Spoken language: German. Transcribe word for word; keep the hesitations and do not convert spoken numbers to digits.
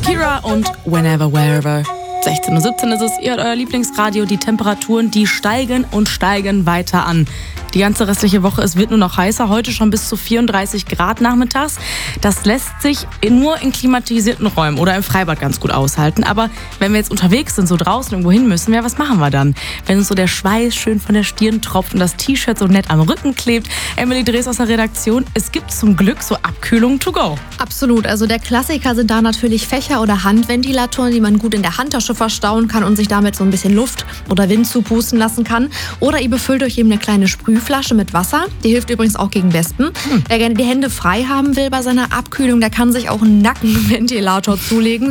Shakira und Whenever, Wherever. sechzehn Uhr siebzehn ist es, ihr hört euer Lieblingsradio. Die Temperaturen, die steigen und steigen weiter an. Die ganze restliche Woche, es wird nur noch heißer. Heute schon bis zu vierunddreißig Grad nachmittags. Das lässt sich nur in klimatisierten Räumen oder im Freibad ganz gut aushalten. Aber wenn wir jetzt unterwegs sind, so draußen irgendwo hin müssen, ja, was machen wir dann? Wenn uns so der Schweiß schön von der Stirn tropft und das T-Shirt so nett am Rücken klebt. Emily Drees aus der Redaktion, es gibt zum Glück so Abkühlungen to go. Absolut. Also der Klassiker sind da natürlich Fächer oder Handventilatoren, die man gut in der Handtasche verstauen kann und sich damit so ein bisschen Luft oder Wind zupusten lassen kann. Oder ihr befüllt euch eben eine kleine Sprühflasche mit Wasser. Die hilft übrigens auch gegen Wespen. Hm. Wer gerne die Hände frei haben will bei seiner Abkühlung, der kann sich auch einen Nackenventilator zulegen.